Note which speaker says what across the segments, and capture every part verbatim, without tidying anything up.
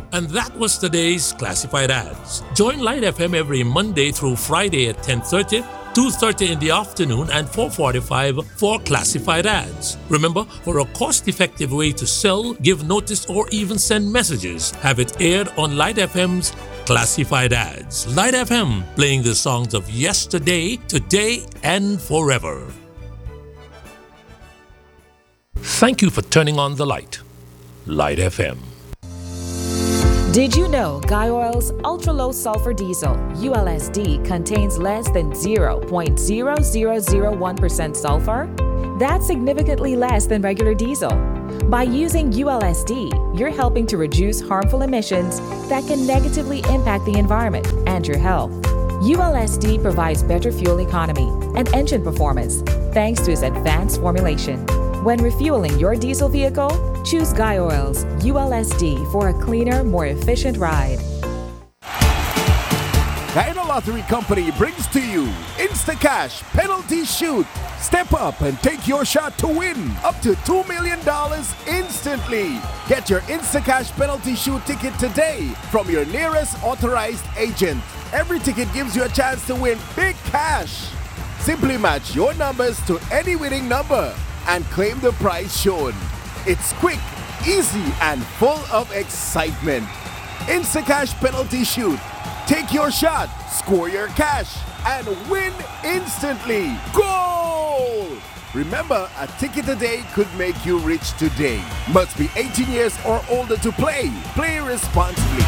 Speaker 1: And that was today's Classified Ads. Join Light F M every Monday through Friday at ten thirty, two thirty in the afternoon, and four forty-five for Classified Ads. Remember, for a cost-effective way to sell, give notice, or even send messages, have it aired on Light F M's Classified Ads. Light F M, playing the songs of yesterday, today, and forever. Thank you for turning on the light. Light F M.
Speaker 2: Did you know Guy Oil's ultra-low sulfur diesel, U L S D, contains less than zero point zero zero zero one percent sulfur? That's significantly less than regular diesel. By using U L S D, you're helping to reduce harmful emissions that can negatively impact the environment and your health. U L S D provides better fuel economy and engine performance thanks to its advanced formulation. When refueling your diesel vehicle, choose Guy Oil's U L S D for a cleaner, more efficient ride.
Speaker 3: China Lottery Company brings to you Instacash Penalty Shoot. Step up and take your shot to win up to two million dollars instantly. Get your Instacash Penalty Shoot ticket today from your nearest authorized agent. Every ticket gives you a chance to win big cash. Simply match your numbers to any winning number and claim the prize shown. It's quick, easy, and full of excitement. Instacash Penalty Shoot. Take your shot, score your cash, and win instantly. Goal! Remember, a ticket a day could make you rich today. Must be eighteen years or older to play. Play responsibly.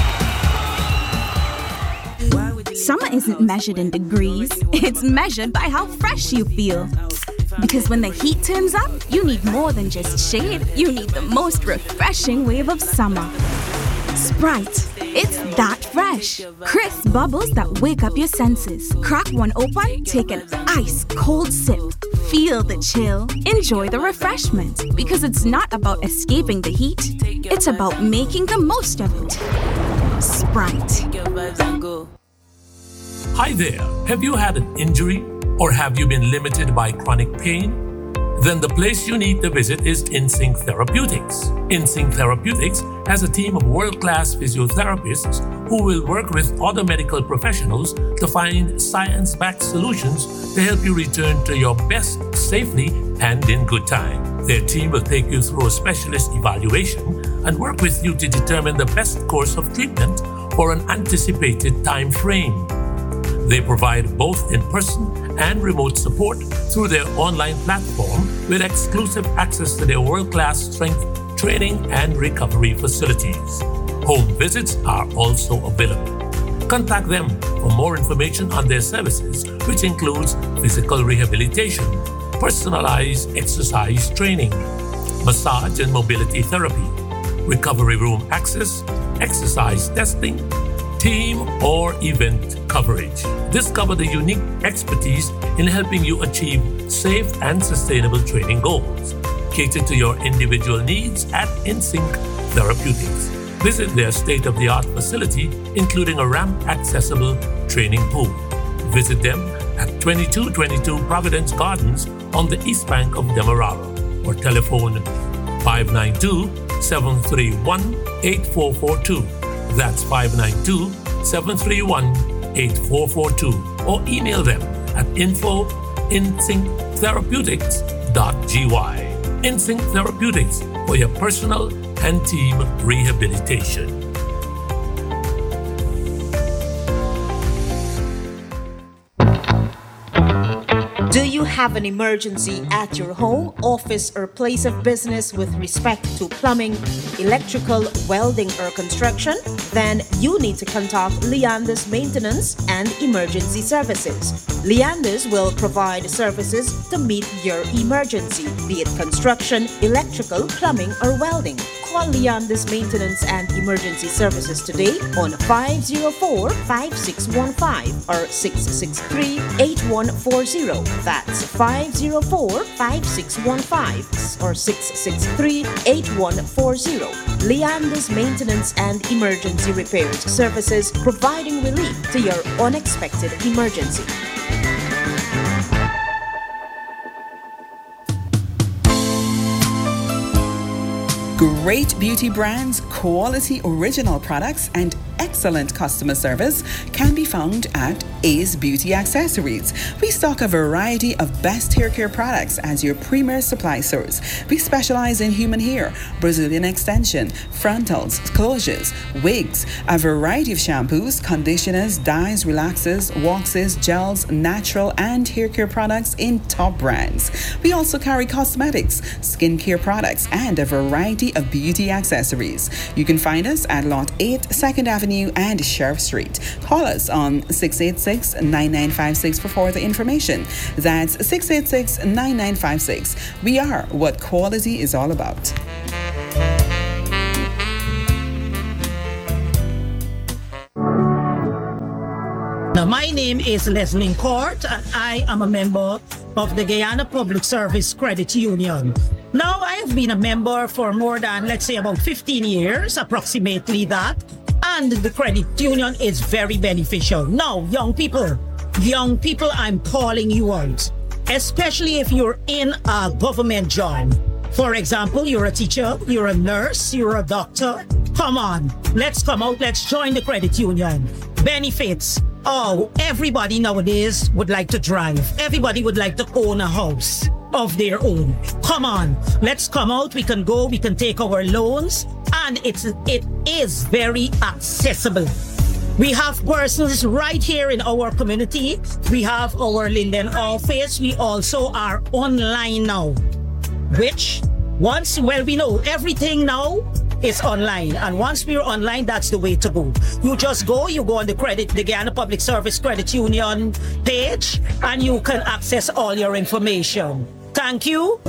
Speaker 4: Summer isn't measured in degrees. It's measured by how fresh you feel. Because when the heat turns up, you need more than just shade. You need the most refreshing wave of summer. Sprite. It's that fresh. Crisp bubbles that wake up your senses. Crack one open, take an ice cold sip. Feel the chill. Enjoy the refreshment. Because it's not about escaping the heat. It's about making the most of it. Sprite.
Speaker 1: Hi there. Have you had an injury? Or have you been limited by chronic pain? Then the place you need to visit is InSync Therapeutics. InSync Therapeutics has a team of world-class physiotherapists who will work with other medical professionals to find science-backed solutions to help you return to your best safely and in good time. Their team will take you through a specialist evaluation and work with you to determine the best course of treatment for an anticipated time frame. They provide both in-person and remote support through their online platform with exclusive access to their world-class strength training and recovery facilities. Home visits are also available. Contact them for more information on their services, which includes physical rehabilitation, personalized exercise training, massage and mobility therapy, recovery room access, exercise testing, team or event coverage. Discover the unique expertise in helping you achieve safe and sustainable training goals. Cater to your individual needs at InSync Therapeutics. Visit their state-of-the-art facility, including a ramp-accessible training pool. Visit them at twenty-two twenty-two Providence Gardens on the east bank of Demerara, or telephone five nine two, seven three one, eight four four two. That's five nine two, seven three one, eight four four two, or email them at info insync therapeutics dot g y. InSync Therapeutics for your personal and team rehabilitation.
Speaker 5: Do you have an emergency at your home, office, or place of business with respect to plumbing, electrical, welding, or construction? Then you need to contact Leander's Maintenance and Emergency Services. Leander's will provide services to meet your emergency, be it construction, electrical, plumbing, or welding. Call Leander's Maintenance and Emergency Services today on five zero four, five six one five or six six three, eight one four zero. That's five zero four, five six one five or six six three, eight one four zero. Leander's Maintenance and Emergency Repairs Services, providing relief to your unexpected emergency.
Speaker 6: Great beauty brands, quality original products, and excellent customer service can be found at Ace Beauty Accessories. We stock a variety of best hair care products as your premier supply source. We specialize in human hair, Brazilian extension, frontals, closures, wigs, a variety of shampoos, conditioners, dyes, relaxers, waxes, gels, natural and hair care products in top brands. We also carry cosmetics, skincare products, and a variety of beauty accessories. You can find us at Lot eight, second Avenue and Sheriff Street. Call us on six eight six, nine nine five six for further information. That's six eight six, nine nine five six. We are what quality is all about.
Speaker 7: Now, my name is Leslie Court, and I am a member of the Guyana Public Service Credit Union. Now, I have been a member for more than, let's say, about fifteen years, approximately that, and the credit union is very beneficial. Now, young people, young people, I'm calling you out, especially if you're in a government job. For example, you're a teacher, you're a nurse, you're a doctor. Come on, let's come out, let's join the credit union. Benefits. Oh, everybody nowadays would like to drive. Everybody would like to own a house of their own. Come on, let's come out. We can go, we can take our loans, and it's it is very accessible. We have persons right here in our community. We have our Linden office. We also are online now, which once, well, we know everything now is online, and once we're online, that's the way to go. You just go, you go on the credit, the Guyana Public Service Credit Union page, and you can access all your information. Thank you.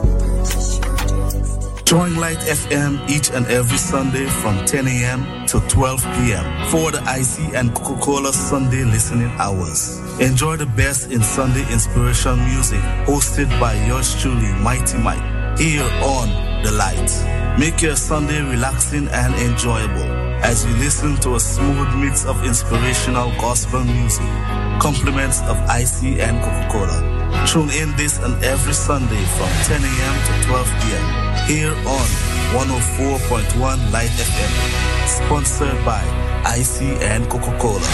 Speaker 8: Join Light F M each and every Sunday from ten a.m. to twelve p.m. for the Icy and Coca-Cola Sunday listening hours. Enjoy the best in Sunday inspirational music hosted by yours truly, Mighty Mike, here on The Light. Make your Sunday relaxing and enjoyable as you listen to a smooth mix of inspirational gospel music, compliments of Icy and Coca-Cola. Tune in this and every Sunday from ten a.m. to twelve p.m. here on one oh four point one Light F M, sponsored by Icy and Coca-Cola.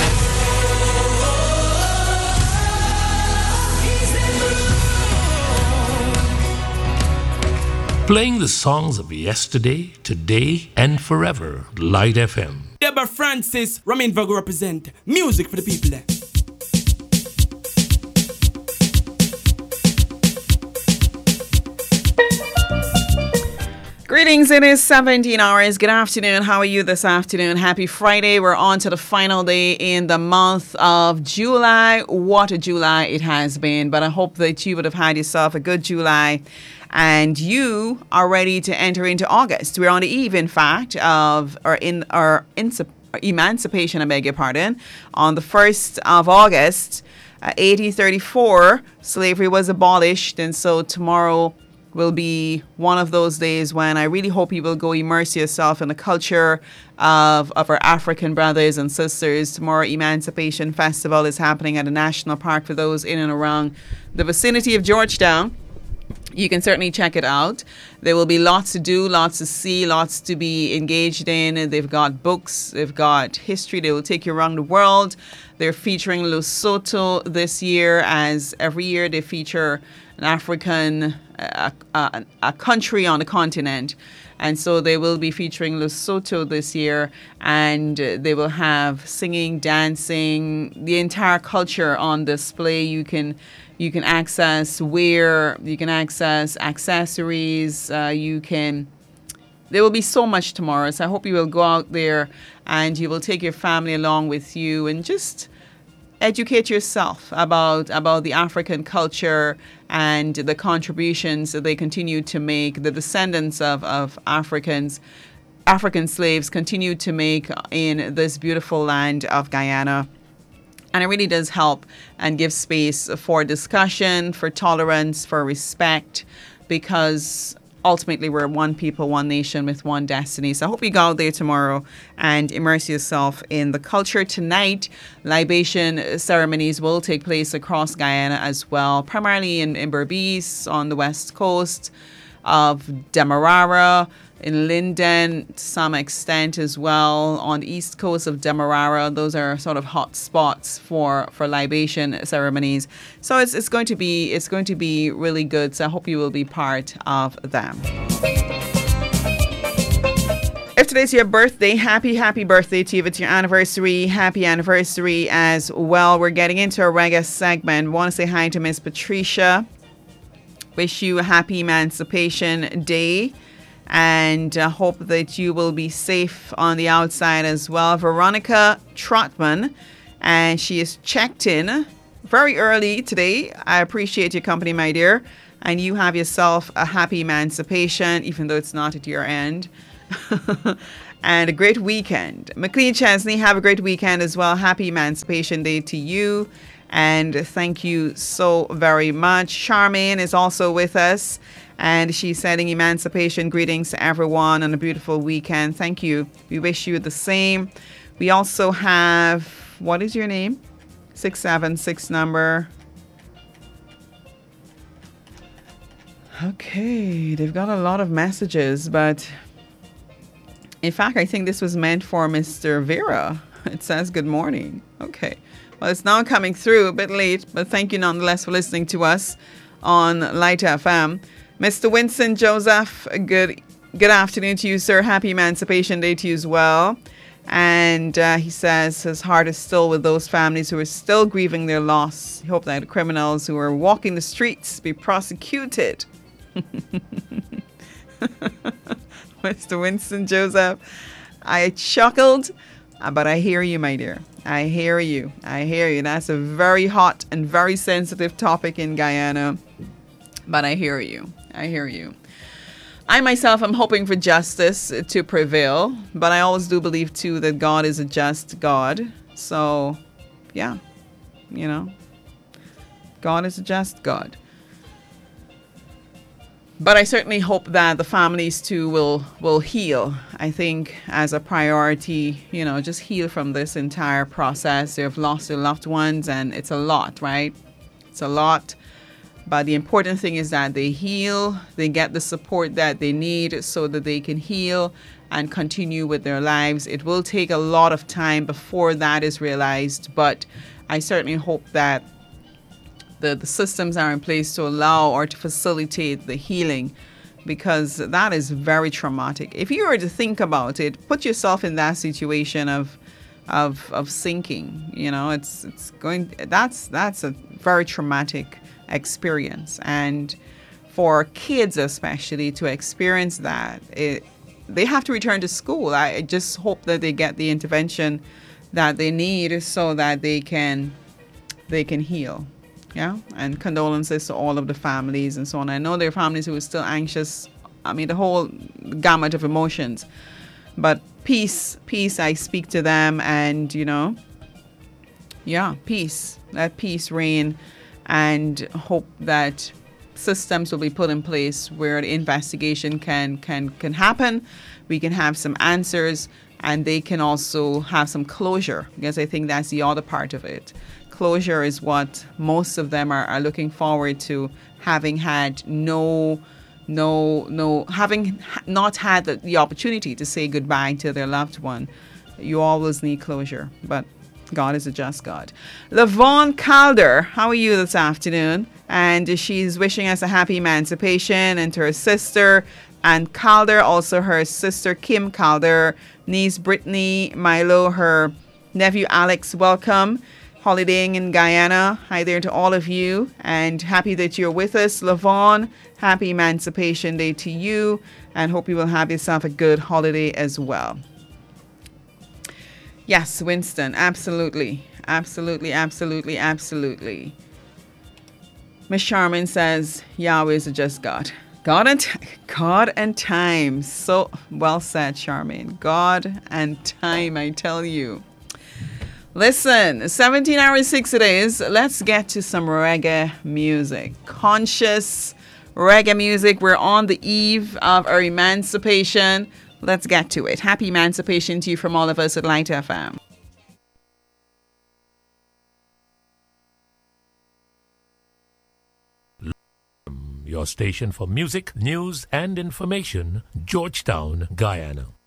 Speaker 1: Playing the songs of yesterday, today, and forever. Light F M.
Speaker 9: Deborah Francis, Ramin Vago represent music for the people there.
Speaker 10: Greetings, it is seventeen hours. Good afternoon. How are you this afternoon? Happy Friday. We're on to the final day in the month of July. What a July it has been. But I hope that you would have had yourself a good July and you are ready to enter into August. We're on the eve, in fact, of or in our emancipation, I beg your pardon, on the first of August, uh, eighteen thirty-four, slavery was abolished. And so tomorrow will be one of those days when I really hope you will go immerse yourself in the culture of, of our African brothers and sisters. Tomorrow, Emancipation Festival is happening at a national park for those in and around the vicinity of Georgetown. You can certainly check it out. There will be lots to do, lots to see, lots to be engaged in. They've got books, they've got history. They will take you around the world. They're featuring Lesotho this year, as every year they feature an African, a, a, a country on the continent. And so they will be featuring Lesotho this year, and they will have singing, dancing, the entire culture on display. You can you can access wear, you can access accessories, uh, you can. There will be so much tomorrow. So I hope you will go out there and you will take your family along with you and just educate yourself about about the African culture and the contributions that they continue to make. The descendants of, of Africans, African slaves continue to make in this beautiful land of Guyana. And it really does help and give space for discussion, for tolerance, for respect, because ultimately we're one people, one nation with one destiny. So I hope you go out there tomorrow and immerse yourself in the culture. Tonight, libation ceremonies will take place across Guyana as well, primarily in, in Berbice on the west coast of Demerara. in Linden to some extent as well, on the east coast of Demerara. Those are sort of hot spots for, for libation ceremonies. So it's it's going to be it's going to be really good. So I hope you will be part of them. If today's your birthday, happy, happy birthday to you. If it's your anniversary, happy anniversary as well. We're getting into a reggae segment. Want to say hi to Miss Patricia. Wish you a happy Emancipation Day. And uh, hope that you will be safe on the outside as well. Veronica Trotman, and she is checked in very early today. I appreciate your company, my dear. And you have yourself a happy emancipation, even though it's not at your end. And a great weekend. McLean Chesney, have a great weekend as well. Happy Emancipation Day to you. And thank you so very much. Charmaine is also with us. And she's sending emancipation greetings to everyone on a beautiful weekend. Thank you. We wish you the same. We also have, what is your name? six seven six number. Okay, they've got a lot of messages, but in fact, I think this was meant for Mister Vera. It says good morning. Okay. Well, it's now coming through, a bit late, but thank you nonetheless for listening to us on Light F M. Mister Winston Joseph, good good afternoon to you, sir. Happy Emancipation Day to you as well. And uh, he says his heart is still with those families who are still grieving their loss. He hopes that the criminals who are walking the streets be prosecuted. Mister Winston Joseph, I chuckled, but I hear you, my dear. I hear you. I hear you. That's a very hot and very sensitive topic in Guyana, but I hear you. I hear you. I myself am hoping for justice to prevail, but I always do believe too that God is a just God. So, yeah, you know, God is a just God. But I certainly hope that the families too will will heal. I think as a priority, you know, just heal from this entire process. They've lost their loved ones, and it's a lot, right? It's a lot. But the important thing is that they heal, they get the support that they need so that they can heal and continue with their lives. It will take a lot of time before that is realized, but I certainly hope that the, the systems are in place to allow or to facilitate the healing, because that is very traumatic. If you were to think about it, put yourself in that situation of of of sinking, you know, it's it's going that's that's a very traumatic experience. And for kids especially to experience that, it, they have to return to school. I just hope that they get the intervention that they need so that they can they can heal. Yeah, and condolences to all of the families and so on. I know there are families who are still anxious. I mean, the whole gamut of emotions. But peace, peace, I speak to them, and, you know, yeah, peace. Let peace reign, and hope that systems will be put in place where the investigation can can can happen. We can have some answers, and they can also have some closure, because I think that's the other part of it. Closure is what most of them are, are looking forward to, having had no, no, no, having not had the, the opportunity to say goodbye to their loved one. You always need closure, but God is a just God. Lavon Calder, how are you this afternoon? And she's wishing us a happy emancipation, and to her sister Ann Calder, also her sister Kim Calder, niece Brittany, Milo, her nephew Alex, welcome. Holidaying in Guyana. Hi there to all of you, and happy that you're with us. Lavon, happy Emancipation Day to you, and hope you will have yourself a good holiday as well. Yes, Winston, absolutely. Absolutely, absolutely, absolutely. Miss Sharman says, Yahweh is a just God. God and, t- God and time. So well said, Charmaine. God and time, I tell you. Listen, seventeen hours, six days. Let's get to some reggae music. Conscious reggae music. We're on the eve of our emancipation. Let's get to it. Happy emancipation to you from all of us at Light F M.
Speaker 1: your station for music, news, and information, Georgetown, Guyana.